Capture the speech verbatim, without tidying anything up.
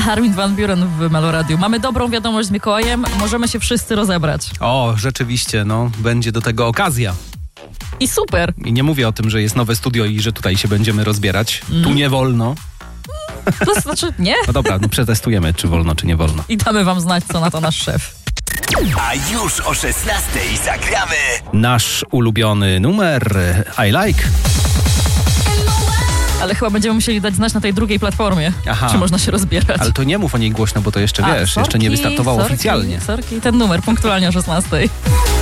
Armin van Buuren w Meloradiu. Mamy dobrą wiadomość z Mikołajem, możemy się wszyscy rozebrać. O, rzeczywiście, no, będzie do tego okazja. I super. I nie mówię o tym, że jest nowe studio i że tutaj się będziemy rozbierać. Mm. Tu nie wolno. To znaczy nie? No dobra, no przetestujemy, czy wolno, czy nie wolno. I damy wam znać, co na to nasz szef. A już o szesnastej zagramy nasz ulubiony numer I Like. Ale chyba będziemy musieli dać znać na tej drugiej platformie, Aha. czy można się rozbierać. Ale to nie mów o niej głośno, bo to jeszcze, A, wiesz, sorki, jeszcze nie wystartowało sorki, oficjalnie. Sorki, ten numer punktualnie o szesnastej.